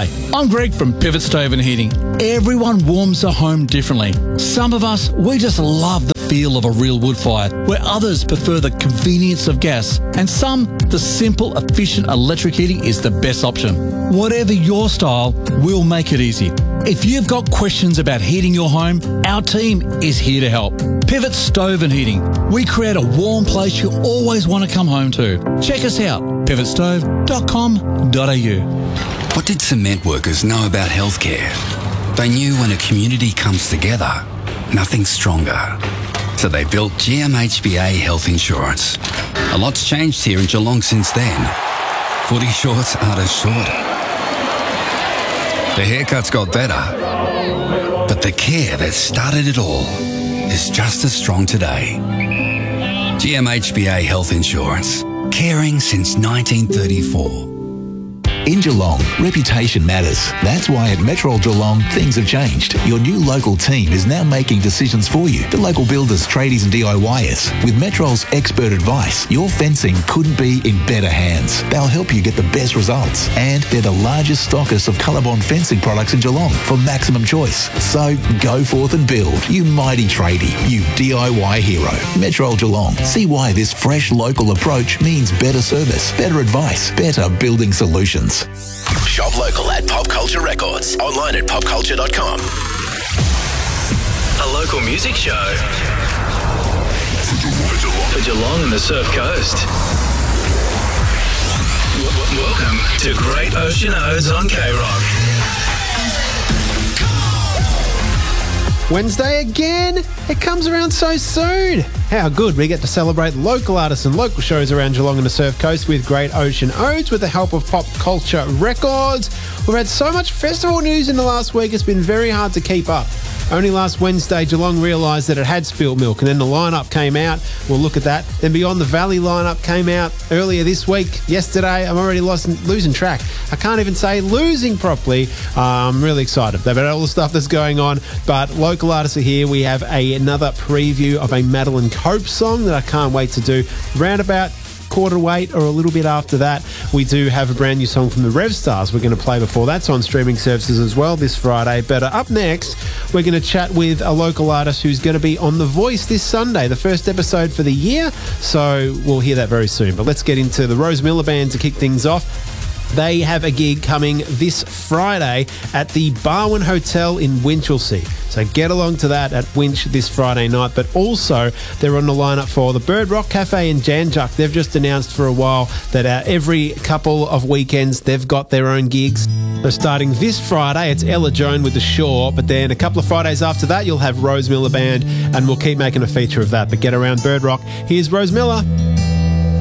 Hi, I'm Greg from Pivot Stove and Heating. Everyone warms their home differently. Some of us, we just love the feel of a real wood fire, where others prefer the convenience of gas, and some, the simple, efficient electric heating is the best option. Whatever your style, we'll make it easy. If you've got questions about heating your home, our team is here to help. Pivot Stove and Heating. We create a warm place you always want to come home to. Check us out, pivotstove.com.au. What did cement workers know about healthcare? They knew when a community comes together, nothing's stronger. So they built GMHBA Health Insurance. A lot's changed here in Geelong since then. Footy shorts aren't as short. The haircuts got better. But the care that started it all is just as strong today. GMHBA Health Insurance. Caring since 1934. In Geelong, reputation matters. That's why at Metrol Geelong, things have changed. Your new local team is now making decisions for you. The local builders, tradies and DIYers. With Metrol's expert advice, your fencing couldn't be in better hands. They'll help you get the best results. And they're the largest stockers of Colorbond fencing products in Geelong for maximum choice. So go forth and build, you mighty tradie, you DIY hero. Metrol Geelong. See why this fresh local approach means better service, better advice, better building solutions. Shop local at Pop Culture Records. Online at popculture.com. A local music show for Geelong and the Surf Coast. Welcome to Great Ocean O's on K-Rock. Wednesday again. It comes around so soon. How good we get to celebrate local artists and local shows around Geelong and the Surf Coast with Great Ocean Odes with the help of Pop Culture Records. We've had so much festival news in the last week, it's been very hard to keep up. Only last Wednesday, Geelong realised that it had spilt milk, and then the lineup came out. We'll look at that. Then Beyond the Valley lineup came out earlier this week. Yesterday, I'm already losing track. I can't even say losing properly. I'm really excited about all the stuff that's going on, but local artists are here. We have another preview of a Madeline Cope song that I can't wait to do. Roundabout 7:15 or a little bit after that, we do have a brand new song from the Rev Stars we're going to play before that's on streaming services as well this Friday. But up next, we're going to chat with a local artist who's going to be on The Voice this Sunday, the first episode for the year. So we'll hear that very soon. But let's get into the Rose Miller Band to kick things off. They have a gig coming this Friday at the Barwon Hotel in Winchelsea. So get along to that at Winch this Friday night. But also, they're on the lineup for the Bird Rock Cafe in Jan Juc. They've just announced for a while that every couple of weekends they've got their own gigs. So starting this Friday, it's Ella Joan with The Shore. But then a couple of Fridays after that, you'll have Rose Miller Band, and we'll keep making a feature of that. But get around Bird Rock. Here's Rose Miller.